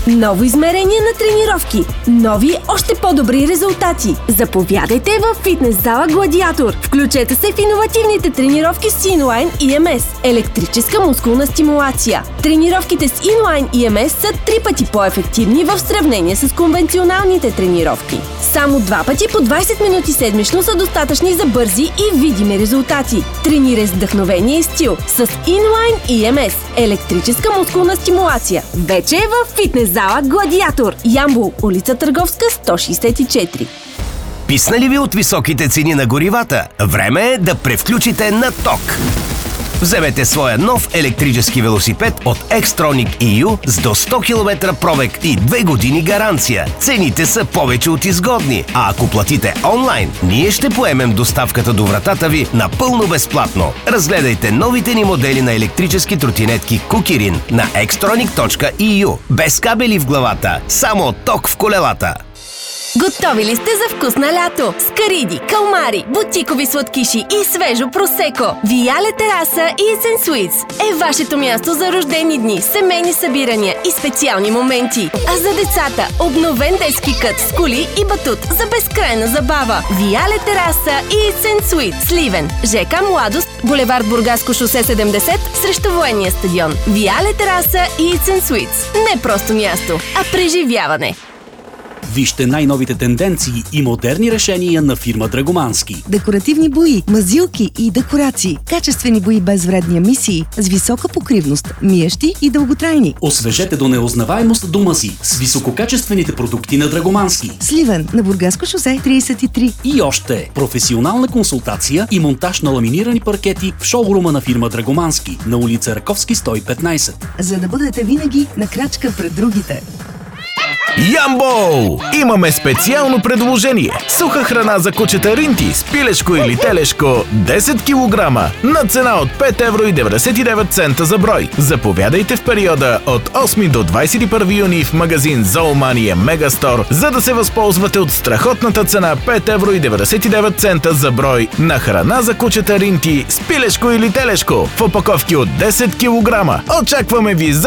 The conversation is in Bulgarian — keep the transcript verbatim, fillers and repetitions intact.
Ново измерение на тренировки. Нови, още по-добри резултати. Заповядайте в фитнес зала Гладиатор. Включете се в иновативните тренировки с Inline и Ем Ес. Електрическа мускулна стимулация. Тренировките с Inline и Ем Ес са три пъти по-ефективни в сравнение с конвенционалните тренировки. Само два пъти по двайсет минути седмично са достатъчни за бързи и видими резултати. Тренирай с вдъхновение и стил с Inline и Ем Ес. Електрическа мускулна стимулация. Вече е в фитнес зала Гладиатор. Ямбол, улица Търговска, сто шейсет и четири. Писнали ви от високите цени на горивата? Време е да превключите на ток. Вземете своя нов електрически велосипед от Xtronic и ю с до сто километра пробег и две години гаранция. Цените са повече от изгодни, а ако платите онлайн, ние ще поемем доставката до вратата ви напълно безплатно. Разгледайте новите ни модели на електрически тротинетки Кукирин на xtronic точка и ю. Без кабели в главата, само ток в колелата. Готови ли сте за вкусна лято? Скариди, калмари, бутикови сладкиши и свежо просеко. Виале тераса и Есен Суитс е вашето място за рождени дни, семейни събирания и специални моменти. А за децата – обновен детски кът с коли и батут за безкрайна забава. Виале тераса и Есен Суитс. Сливен, ЖК Младост, булевард Бургаско шосе седемдесет срещу военния стадион. Виале тераса и Есен Суитс. Не просто място, а преживяване. Вижте най-новите тенденции и модерни решения на фирма Драгомански. Декоративни бои, мазилки и декорации. Качествени бои без вредни емисии, с висока покривност, миещи и дълготрайни. Освежете до неузнаваемост дома си с висококачествените продукти на Драгомански. Сливен на Бургаско шосе трийсет и три. И още професионална консултация и монтаж на ламинирани паркети в шоурума на фирма Драгомански на улица Раковски сто и петнайсет. За да бъдете винаги на крачка пред другите. Ямбол! Имаме специално предложение. Суха храна за кучета Ринти с пилешко или телешко десет килограма на цена от пет евро и деветдесет и девет цента за брой. Заповядайте в периода от осми до двайсет и първи юни в магазин Зоомания Мегастор, за да се възползвате от страхотната цена пет евро и деветдесет и девет цента за брой на храна за кучета Ринти с пилешко или телешко в опаковки от десет килограма. Очакваме ви за